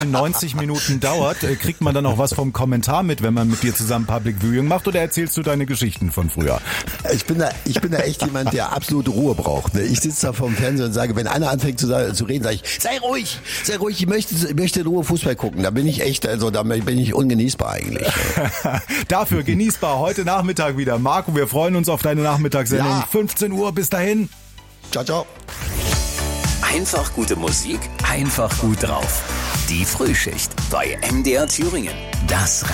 90 Minuten dauert, kriegt man dann auch was vom Kommentar mit, wenn man mit dir zusammen Public Viewing macht, oder erzählst du deine Geschichten von früher? Ich bin da echt jemand, der absolute Ruhe braucht. Ne? Ich sitze da vorm Fernseher und sage, wenn einer anfängt zu reden, sage ich, sei ruhig, ich möchte in Ruhe Fußball gucken. Da bin ich echt, da bin ich ungenießbar eigentlich. Dafür genießbar heute Nachmittag wieder. Marco, wir freuen uns auf deine Nachmittagssendung. Ja. 15 Uhr, bis dahin. Ciao, ciao. Einfach gute Musik, einfach gut drauf. Die Frühschicht bei MDR Thüringen. Das